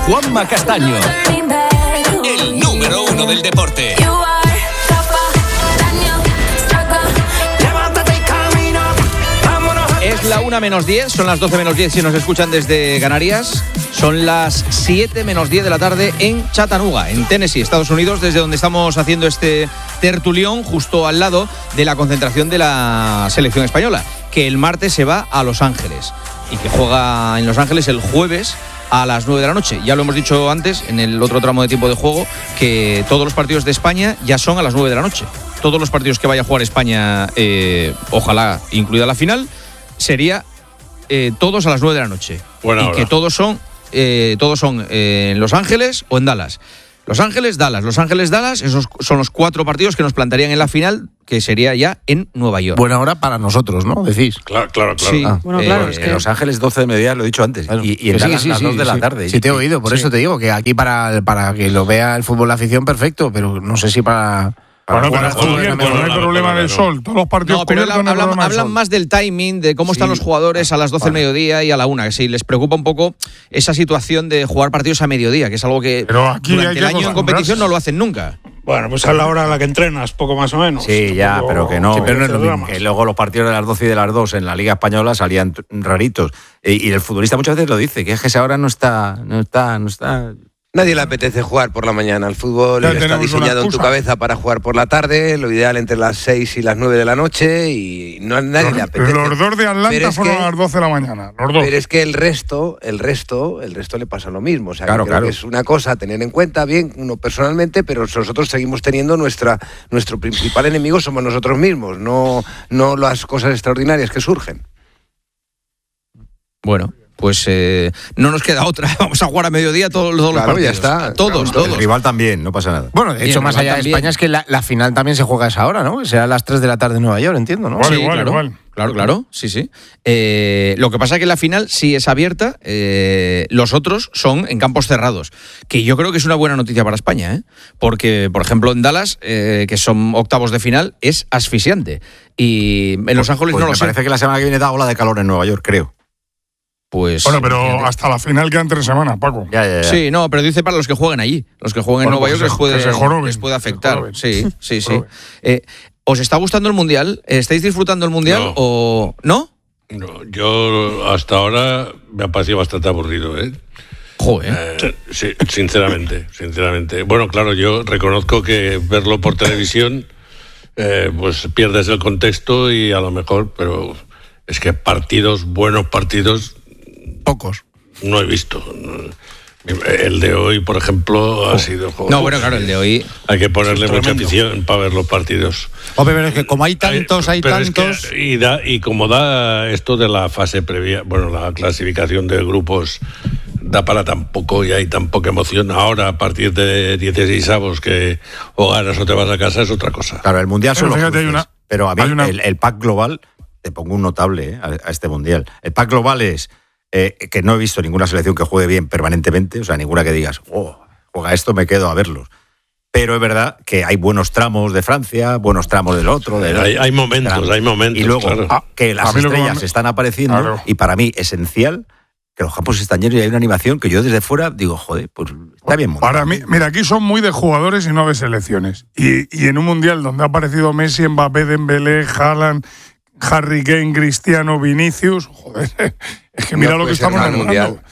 Juanma Castaño, el número 1 del deporte. Es la 1:10, son las 12:10 si nos escuchan desde Canarias. Son las 7:10 de la tarde en Chattanooga, en Tennessee, Estados Unidos, desde donde estamos haciendo este tertulión justo al lado de la concentración de la selección española, que el martes se va a Los Ángeles y que juega en Los Ángeles el jueves a las 9 de la noche. Ya lo hemos dicho antes, en el otro tramo de tiempo de juego, que todos los partidos de España ya son a las 9 de la noche. Todos los partidos que vaya a jugar España, ojalá incluida la final, sería todos a las 9 de la noche. Buena y hora. que todos son en Los Ángeles o en Dallas. Los Ángeles, Dallas. Los Ángeles, Dallas, esos son los 4 partidos que nos plantarían en la final, que sería ya en Nueva York. Buena hora para nosotros, ¿no? Decís. Claro. Sí. Bueno, claro, es que en Los Ángeles 12 de mediodía, lo he dicho antes, Claro. y en Dallas las 2 de la tarde. Sí, te he oído, por eso te digo que aquí para que lo vea el fútbol de afición, perfecto, pero no sé si para... Bueno, pero jugar está bien, bueno, no hay problema del sol. Todos los partidos No, pero cubiertos, no hay problema del hablan sol. más del timing, de cómo están los jugadores a las 12 del mediodía y a la 1. Que si les preocupa un poco esa situación de jugar partidos a mediodía, que es algo que Pero aquí durante hay el que año en competición no lo hacen nunca. Bueno, pues a la hora a la que entrenas, poco más o menos. Sí, ya, Tampoco- pero que no. Sí, pero no es lo mismo. dramas. Que luego los partidos de las 12 y de las 2 en la Liga Española salían raritos. Y el futbolista muchas veces lo dice, que es que esa hora no está. Nadie le apetece jugar por la mañana. El fútbol Ya está tenemos diseñado una en tu excusa. cabeza para jugar por la tarde, lo ideal entre las 6 y las 9 de la noche, y no a nadie le apetece. Los dos de Pero Atlanta es fueron que- a las 12 de la mañana. Los dos. Pero es que el resto le pasa lo mismo. O sea, Claro, que creo claro. que es una cosa a tener en cuenta, bien, uno personalmente, pero nosotros seguimos teniendo nuestro principal enemigo somos nosotros mismos, no las cosas extraordinarias que surgen. Bueno, pues no nos queda otra. Vamos a jugar a mediodía todos los Claro, partidos. ya está. Todos. El rival también, no pasa nada. Bueno, de Bien, hecho, más igual allá de también. España, es que la final también se juega a esa hora, ¿no? Que será a las 3 de la tarde en Nueva York, entiendo, ¿no? Igual, Sí, igual, claro. igual. Claro, sí. Lo que pasa es que la final sí es abierta, los otros son en campos cerrados, que yo creo que es una buena noticia para España, ¿eh? Porque, por ejemplo, en Dallas, que son octavos de final, es asfixiante. Y en Los Ángeles Pues no lo me sé. parece que la semana que viene da ola de calor en Nueva York, creo. Pues, Bueno, pero hasta la final quedan 3 semanas, Paco. Ya. sí, no, pero dice para los que jueguen allí. Los que jueguen Bueno, en Nueva pues York que se joroben, les puede que se afectar. joroben. Sí. Joroben. ¿Os está gustando el Mundial? ¿Estáis disfrutando el Mundial No. o no? No, yo hasta ahora me ha parecido bastante aburrido, ¿eh? Joder. Sí, sinceramente. Bueno, claro, yo reconozco que verlo por televisión, pues pierdes el contexto y a lo mejor, pero es que buenos partidos, Pocos. no he visto. El de hoy, por ejemplo, ha sido... No, bueno, claro, el de hoy. Hay que ponerle mucha Tremendo. afición para ver los partidos. Hombre, pero es que como hay tantos, Pero es que, y como da esto de la fase previa, bueno, la clasificación de grupos da para tan poco y hay tan poca emoción. Ahora, a partir de 16avos, que o ganas o te vas a casa, es otra cosa. Claro, el Mundial son Pero los fíjate, hay cruces. una- Pero a mí hay una- el pack global, te pongo un notable a este Mundial. El pack global es que no he visto ninguna selección que juegue bien permanentemente, o sea, ninguna que digas, juega esto, me quedo a verlos. Pero es verdad que hay buenos tramos de Francia, buenos tramos del otro. Hay momentos, Y luego claro. que las a mí lo que estrellas me- están apareciendo, Claro. y para mí esencial que los campos están llenos y hay una animación que yo desde fuera digo, joder, pues está bien montado. Para mí, mira, aquí son muy de jugadores y no de selecciones. Y en un mundial donde ha aparecido Messi, Mbappé, Dembélé, Haaland, Harry Kane, Cristiano, Vinicius, joder, es que mira No lo que puede ser estamos nada hablando. mundial.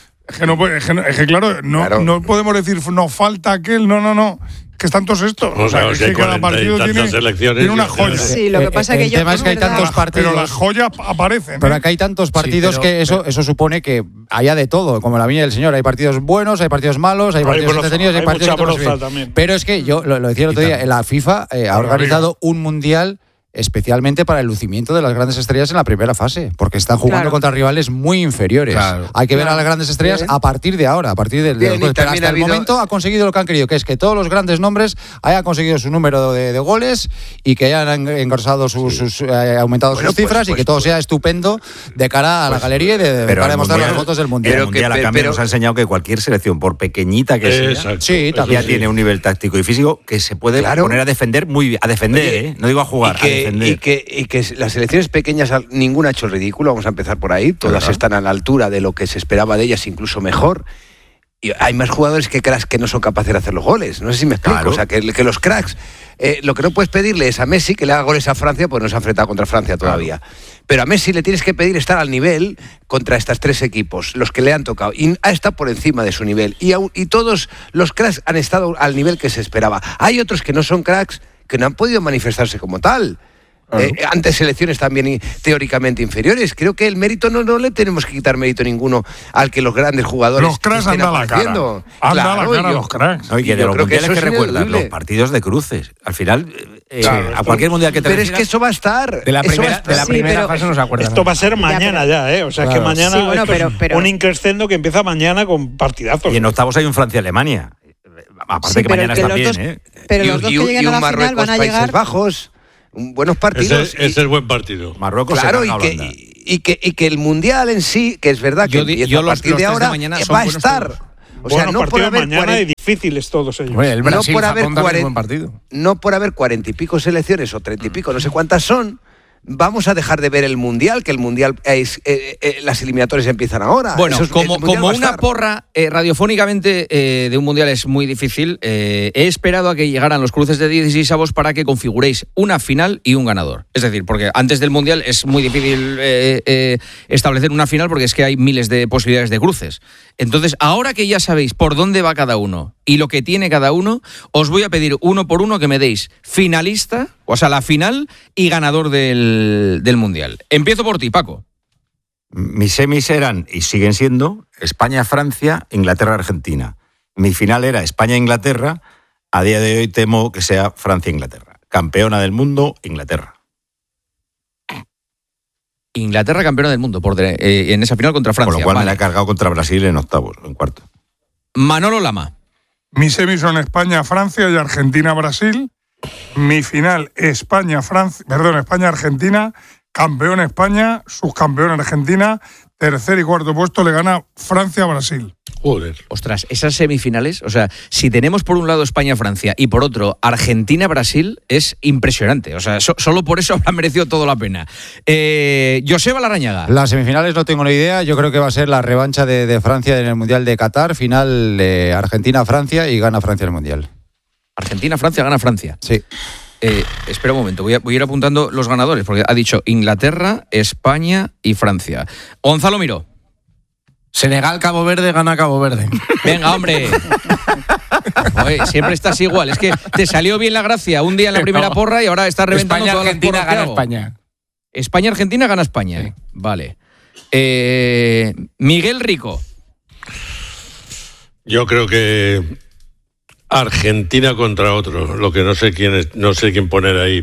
Es que claro, no podemos decir no falta aquel, no. Que están todos estos. O sea, es que que cada 40 y partido tantas tiene selecciones, una ya- joya. Sí, lo que pasa es que el yo... tema es que hay es verdad. tantos partidos. Pero las joyas aparecen. Pero ¿eh? acá hay tantos partidos pero- que eso supone que haya de todo, como la viña del señor. Hay partidos buenos, hay partidos malos, hay partidos broza, entretenidos, hay hay partidos mucha que no se broza ven. también. Pero es que yo lo decía el otro día, la FIFA ha organizado un mundial especialmente para el lucimiento de las grandes estrellas en la primera fase, porque están jugando Claro. contra rivales muy inferiores. Claro. Hay que ver a las grandes estrellas Bien. a partir de ahora, a partir del Bien, y pero también hasta ha el habido- momento ha conseguido lo que han querido, que es que todos los grandes nombres hayan conseguido su número de goles y que hayan engrosado aumentado Bueno, sus cifras pues, y que todo sea estupendo de cara a la galería y pero para el demostrar las Mundial- fotos del mundial. El Pero Mundial que- a cambio pero- nos ha enseñado que cualquier selección, por pequeñita que sea, Exacto. Sí, Eso también ya tiene un nivel táctico y físico que se puede Claro. poner a defender muy bien. A defender, Oye, no digo a jugar, a defender. y que las selecciones pequeñas, ninguna ha hecho el ridículo, vamos a empezar por ahí, todas Claro. están a la altura de lo que se esperaba de ellas, incluso mejor. Y hay más jugadores que cracks que no son capaces de hacer los goles. No sé si me explico. Claro. O sea, que los cracks, lo que no puedes pedirle es a Messi que le haga goles a Francia, pues no se ha enfrentado contra Francia todavía. Pero a Messi le tienes que pedir estar al nivel contra estos 3 equipos, los que le han tocado. Y ha estado por encima de su nivel. Y todos los cracks han estado al nivel que se esperaba. Hay otros que no son cracks, que no han podido manifestarse como tal. Ante selecciones también teóricamente inferiores. Creo que el mérito no le tenemos que quitar mérito ninguno al que los grandes jugadores Los cracks estén han dado la cara. apareciendo. Han dado Claro, la cara yo- los cracks. No, y que de yo los creo que mundiales eso que es recuerdas, ineludible. los partidos de cruces. Al final, Claro, a cualquier mundial que te Pero es refieras, que eso va a estar. De la Eso va a primera, estar. de la Sí, primera pero fase no se acuerdan. Esto va a ser mañana pero- ya, ¿eh? O sea, Claro. que mañana Sí, bueno, esto es pero- un increscendo que empieza mañana con partidazos. y en octavos hay un Francia-Alemania. Aparte Sí, que pero mañana que están los bien, dos- ¿eh? Pero Y los un- dos y que un- lleguen y a un la final Marruecos, van a Países llegar. Bajos, buenos partidos. Ese es buen partido. Marruecos Claro, se y gana a Holanda. que el mundial en sí, que es verdad que Yo empieza a los partir de 3 de ahora, mañana son va a buenos estar. todos. O sea, Bueno, no por partido haber mañana y difíciles todos ellos. Hombre, el no Brasil por haber Japón también es 40 buen partido. no por haber 40 y pico selecciones o 30 y pico, no sé cuántas son, vamos a dejar de ver el mundial, que el mundial es las eliminatorias empiezan ahora. Bueno, Eso es- como, el mundial como va a una estar. porra radiofónicamente de un mundial es muy difícil, he esperado a que llegaran los cruces de 16avos para que configuréis una final y un ganador. Es decir, porque antes del mundial es muy difícil establecer una final porque es que hay miles de posibilidades de cruces. Entonces, ahora que ya sabéis por dónde va cada uno y lo que tiene cada uno, os voy a pedir uno por uno que me deis finalista, o sea, la final y ganador del mundial. Empiezo por ti, Paco. Mis semis eran, y siguen siendo, España-Francia, Inglaterra-Argentina. Mi final era España-Inglaterra. A día de hoy temo que sea Francia-Inglaterra. Campeona del mundo, Inglaterra. Inglaterra campeona del mundo en esa final contra Francia. Con lo cual Vale. me la he cargado contra Brasil en octavos, en cuarto. Manolo Lama. Mis semis son España-Francia y Argentina-Brasil. Mi final España-Argentina. Campeón España, subcampeón Argentina. Tercer y cuarto puesto le gana Francia-Brasil. Joder. Ostras, esas semifinales, o sea, si tenemos por un lado España-Francia y por otro Argentina-Brasil, es impresionante. O sea, solo por eso habrá merecido toda la pena. Joseba Larrañaga. Las semifinales no tengo ni idea. Yo creo que va a ser la revancha de Francia en el Mundial de Qatar. Final de Argentina-Francia y gana Francia el Mundial. Argentina-Francia, gana Francia. Sí. Espera un momento, voy a ir apuntando los ganadores, porque ha dicho Inglaterra, España y Francia. Gonzalo Miró. Senegal, Cabo Verde, gana Cabo Verde. Venga, hombre. Oye, siempre estás igual. Es que te salió bien la gracia un día en la primera porra y ahora estás reventando España, todas las Argentina, porras que gana hago. España. España-Argentina gana España. Sí. Vale. Miguel Rico. Yo creo que Argentina contra otro. Lo que no sé quién poner ahí.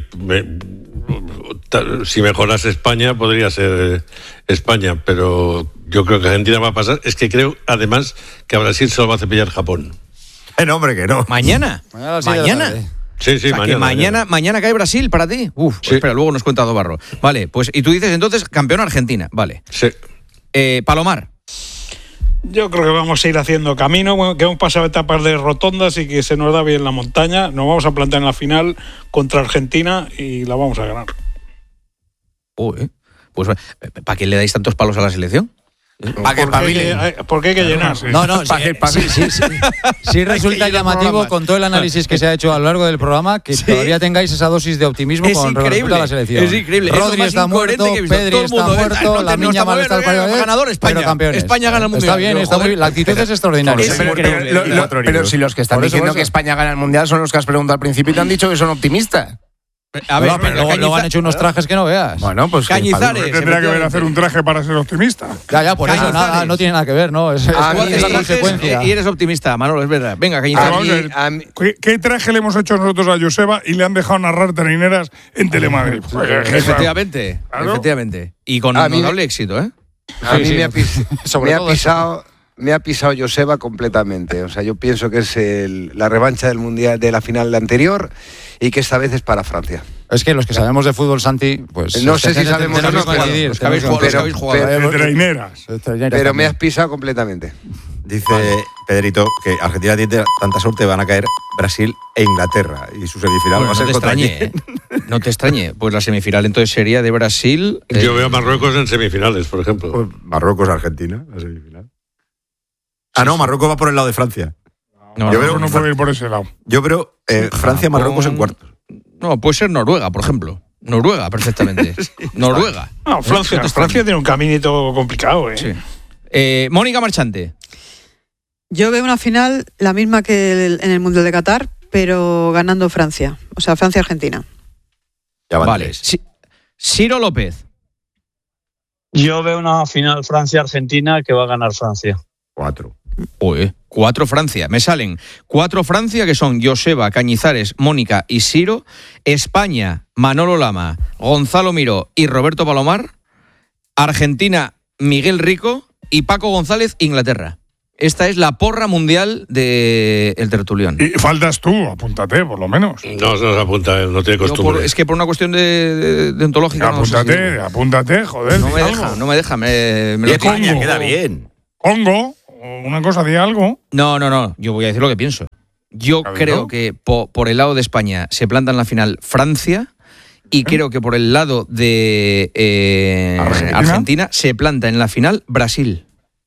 Si mejoras España, podría ser España, pero yo creo que Argentina va a pasar. Es que creo, además, que a Brasil se lo va a cepillar Japón. No, hombre, que no. ¿Mañana? Mañana a las 7 de la ¿Mañana? tarde. Sí, O sea, que mañana cae Brasil para ti. Uf, Sí. espera, luego nos cuenta Dobarro. Vale, pues y tú dices entonces campeón Argentina. Vale. Sí. Palomar. Yo creo que vamos a ir haciendo camino, bueno, que hemos pasado etapas de rotondas y que se nos da bien la montaña. Nos vamos a plantar en la final contra Argentina y la vamos a ganar. Pues ¿para qué le dais tantos palos a la selección? Para que espabilen. Porque hay que llenar. No, Sí. sí resulta llamativo con todo el análisis que se ha hecho a lo largo del programa que todavía tengáis esa dosis de optimismo con respecto a la selección. Es increíble. Es lo Rodri más está incoherente muerto, que he visto. Pedri Todo el está mundo, muerto, no la tenemos Miña Mal está al parido, ganador España. pero campeones. España gana el mundial. Está bien, está muy bien. La actitud es extraordinaria. Es increíble. Pero si los que están Por eso, diciendo por que eso. España gana el Mundial son los que has preguntado al principio y te han dicho que son optimistas. A ver, Pero luego han hecho unos trajes que no veas. Bueno, pues... Cañizares. ¿Qué tendría que ver hacer un traje para ser optimista? Ya, por eso, Cañizares. nada, no tiene nada que ver, ¿no? Es la consecuencia. Y eres optimista, Manolo, es verdad. Venga, Ah, Cañizares. vamos a ver, ¿qué traje le hemos hecho nosotros a Joseba y le han dejado narrar traineras en Telemadrid? Efectivamente, Claro. efectivamente. Y con A mí notable éxito, ¿eh? A mí Sobre todo me ha pisado Joseba completamente. O sea, yo pienso que es la revancha del mundial de la final anterior y que esta vez es para Francia. Es que los que sabemos de fútbol, Santi, pues... No sé si sabemos tenemos o no, que coincidir, los que habéis tenemos jugado, que los que habéis pero- jugado. De traineras. Pero me has pisado completamente. Dice Pedrito que Argentina tiene tanta suerte, van a caer Brasil e Inglaterra. Y su semifinal Bueno, va a no ser te contra extrañe, quién. No te extrañe. Pues la semifinal entonces sería de Brasil. Yo veo a Marruecos en semifinales, por ejemplo. Pues Marruecos-Argentina, la semifinal. No, Marruecos va por el lado de Francia. No, yo creo no puede ir por ese lado. Yo creo Francia-Marruecos en cuartos. No, puede ser Noruega, por ejemplo. Noruega, perfectamente. Noruega. No, Francia tiene un caminito complicado, ¿eh? Sí. Mónica Marchante. Yo veo una final la misma que en el Mundial de Qatar, pero ganando Francia. O sea, Francia-Argentina. Ya van Vale. Ciro López. Yo veo una final Francia-Argentina que va a ganar Francia. 4. 4 Francia. Me salen 4 Francia, que son Joseba, Cañizares, Mónica y Ciro. España, Manolo Lama, Gonzalo Miró y Roberto Palomar. Argentina, Miguel Rico y Paco González, Inglaterra. Esta es la porra mundial del tertulión. Y faltas tú, apúntate, por lo menos. No se nos apunta, no tiene costumbre. Es que por una cuestión de ontológica. Apúntate, joder. No me deja. Me lo España queda bien. Congo, una cosa, di algo. No. Yo voy a decir lo que pienso. Yo creo que por el lado de España se planta en la final Francia y creo que por el lado de Argentina se planta en la final Brasil.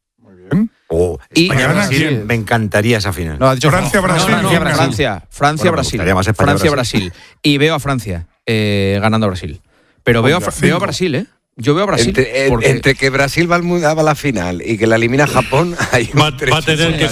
España-Brasil, me encantaría esa final. No, ha dicho Francia-Brasil. Francia-Brasil. Y veo a Francia ganando a Brasil. Pero veo a Brasil, ¿eh? Yo veo a Brasil. Entre que Brasil va a la final y que la elimina Japón, hay va a tener que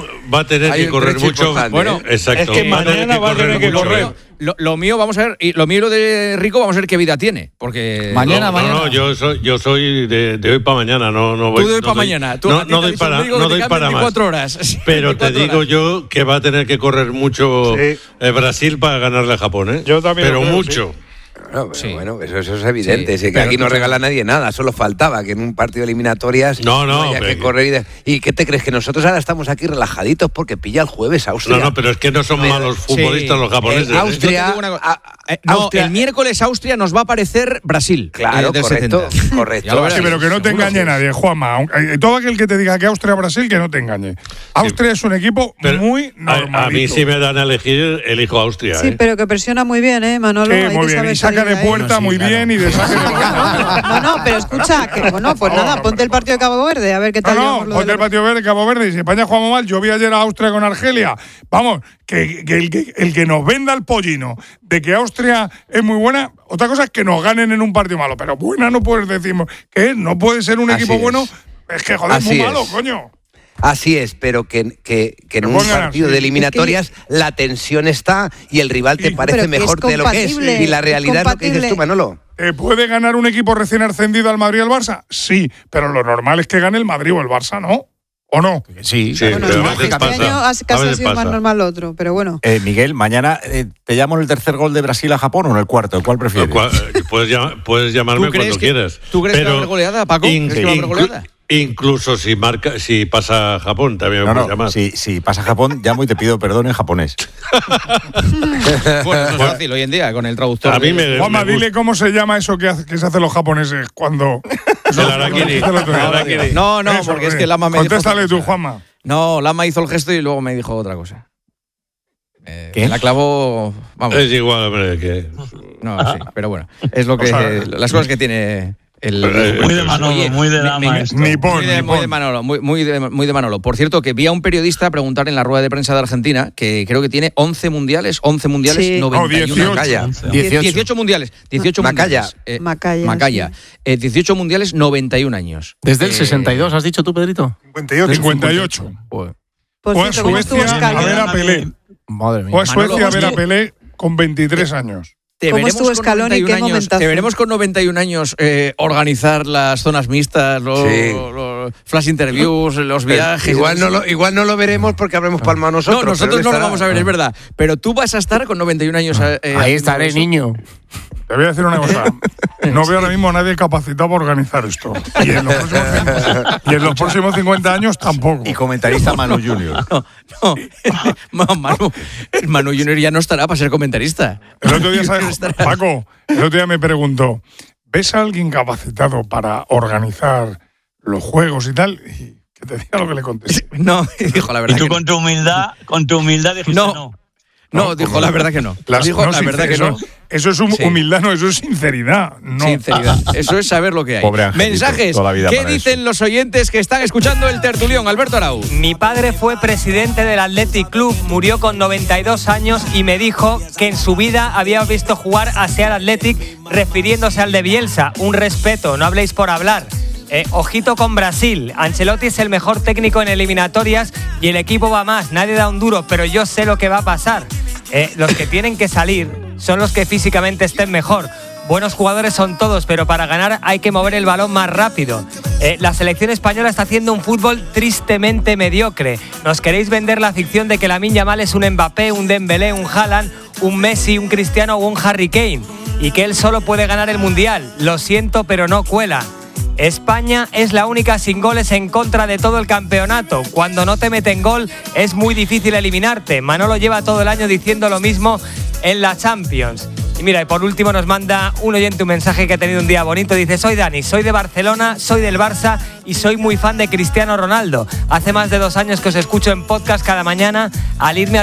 correr mucho. Bueno, exacto. Es que mañana va a tener que correr. Lo mío, vamos a ver, y lo mío y lo de Rico, vamos a ver qué vida tiene. Porque mañana. No, yo soy de hoy para mañana, no voy. Tú de hoy para mañana. No doy para más. 24 horas. Pero te digo yo que va a tener que correr mucho Brasil para ganarle a Japón, ¿eh? Yo también. Pero mucho. Bueno, eso es evidente. Sí, que aquí no regala nadie nada. Solo faltaba que en un partido de eliminatorias haya que correr. ¿Y qué te crees? Que nosotros ahora estamos aquí relajaditos porque pilla el jueves Austria. No, pero es que no son malos futbolistas los japoneses. Austria, el miércoles Austria nos va a aparecer Brasil. Claro, correcto. Sí, pero que no te engañe nadie, Juanma. Todo aquel que te diga que Austria-Brasil, que no te engañe. Austria es un equipo muy normalito. A mí si me dan a elegir, elijo Austria. Sí, pero que presiona muy bien, Manolo. Muy bien, y saca de puerta muy bien y de saque de puerta. No, pero escucha, que pues nada, ponte el partido de Cabo Verde, a ver qué tal. Ponte el partido de Cabo Verde. Y si España jugamos mal, yo vi ayer a Austria con Argelia. Vamos, que el que nos venda el pollino de que Austria es muy buena, otra cosa es que nos ganen en un partido malo, pero buena no puedes decir que no puede ser un equipo bueno. Es que joder, es muy malo, coño. Así es, pero que en un partido de eliminatorias la tensión está y el rival te parece mejor de lo que es. Y la realidad es lo que dices tú, Manolo. ¿Puede ganar un equipo recién ascendido al Madrid o al Barça? Sí, pero lo normal es que gane el Madrid o el Barça, ¿no? ¿O no? Sí, bueno, pero este año casi ha sido más normal lo otro, pero bueno. Miguel, mañana te llamo en el tercer gol de Brasil a Japón o en el cuarto, ¿cuál prefieres? Puedes llamarme cuando quieras. ¿Tú crees que va a haber goleada, Paco? ¿Crees que va a haber goleada? Incluso si pasa Japón, también me puedes llamar. Si pasa Japón, llamo y te pido perdón en japonés. Bueno, eso es fácil hoy en día, con el traductor. A mí Juanma, dile cómo se llama eso que se hacen los japoneses cuando... El harakiri. No, porque es que Lama me dijo... Contéstale tú, Juanma. No, Lama hizo el gesto y luego me dijo otra cosa. ¿Qué? La clavó... Vamos. Es igual, hombre, que... No, sí, pero bueno. Es lo que... las cosas que tiene... muy de Manolo, muy de Lama. Muy de Manolo. Por cierto, que vi a un periodista preguntar en la rueda de prensa de Argentina, que creo que tiene 11 mundiales, sí. 91 18 mundiales. 18 Macaya. Macaya. 18 mundiales, 91 años. Desde el 62, ¿has dicho tú, Pedrito? 58. Fue a Suecia a ver a Pelé. Madre mía. Fue a Suecia a ver a Pelé con 23 años. ¿Cómo estuvo Scaloni? ¿Qué momentazo? Te veremos con 91 años organizar las zonas mixtas, los flash interviews, los viajes. Igual no lo veremos porque habremos palmado nosotros. No, nosotros no lo vamos a ver, es verdad. Pero tú vas a estar con 91 años. Ahí estaré, niño. Te voy a decir una cosa. No veo ahora mismo a nadie capacitado para organizar esto. Y en los próximos 50 años tampoco. Y comentarista Manu Junior. Manu Junior ya no estará para ser comentarista. El otro día, Paco, el otro día me preguntó, ¿ves a alguien capacitado para organizar los juegos y tal? Y que te diga lo que le contesté. No, dijo la verdad. Y tú con tu humildad dijiste no. No, dijo la verdad que no. Dijo la verdad que no. Eso es humildad, no, eso es sinceridad. No. Sinceridad. Eso es saber lo que hay. Pobre Angelito, mensajes. toda la vida ¿Qué para dicen los oyentes que están escuchando el tertulión? Alberto Arau. Mi padre fue presidente del Athletic Club, murió con 92 años y me dijo que en su vida había visto jugar a Seat Athletic, refiriéndose al de Bielsa. Un respeto, no habléis por hablar. Ojito con Brasil. Ancelotti es el mejor técnico en eliminatorias y el equipo va más. Nadie da un duro, pero yo sé lo que va a pasar. Los que tienen que salir son los que físicamente estén mejor. Buenos jugadores son todos, pero para ganar hay que mover el balón más rápido. La selección española está haciendo un fútbol tristemente mediocre. Nos queréis vender la ficción de que Lamine Yamal es un Mbappé, un Dembélé, un Haaland, un Messi, un Cristiano o un Harry Kane, y que él solo puede ganar el Mundial. Lo siento, pero no cuela. España es la única sin goles en contra de todo el campeonato. Cuando no te meten gol es muy difícil eliminarte. Manolo lleva todo el año diciendo lo mismo en la Champions. Y mira, y por último nos manda un oyente un mensaje que ha tenido un día bonito. Dice: soy Dani, soy de Barcelona, soy del Barça y soy muy fan de Cristiano Ronaldo. Hace más de 2 años que os escucho en podcast cada mañana. Al irme a